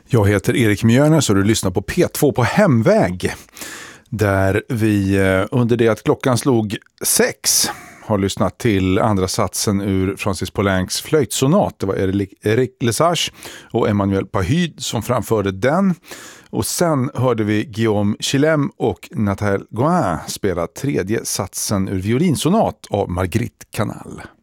Jag heter Erik Mjörnes och du lyssnar på P2 på hemväg. Där vi under det att klockan slog 6 har lyssnat till andra satsen ur Francis Poulencs flöjtsonat. Det var Eric Lesage och Emmanuel Pahud som framförde den. Och sen hörde vi Guillaume Chilem och Nathalie Gouin spela tredje satsen ur violinsonat av Marguerite Canal.